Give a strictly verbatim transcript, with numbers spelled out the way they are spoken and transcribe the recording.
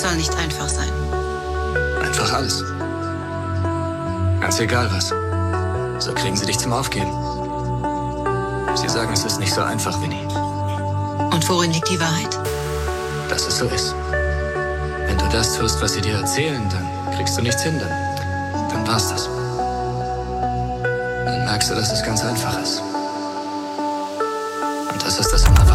Was soll nicht einfach sein? Einfach alles. Ganz egal was. So kriegen sie dich zum Aufgeben. Sie sagen, es ist nicht so einfach, Winnie. Und worin liegt die Wahrheit? Dass es so ist. Wenn du das tust, was sie dir erzählen, dann kriegst du nichts hin, dann, dann war's das. Dann merkst du, dass es ganz einfach ist. Und das ist das Allerwichtigste.